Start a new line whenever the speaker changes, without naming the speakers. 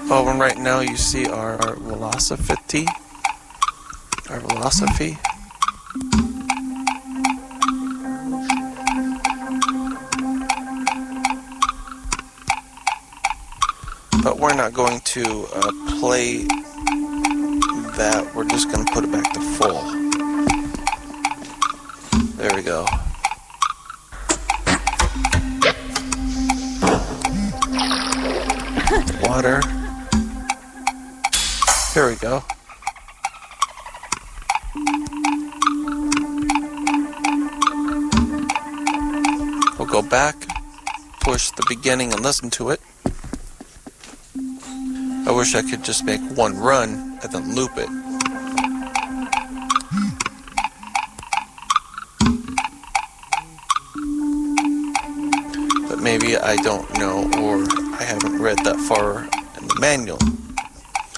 Oh, and right now you see our velocity. Our velocity. But we're not going to play that. We're just going to put it back to full. There we go. Water. Here we go. We'll go back, push the beginning and listen to it. I wish I could just make one run and then loop it. But maybe I don't know, or I haven't read that far in the manual.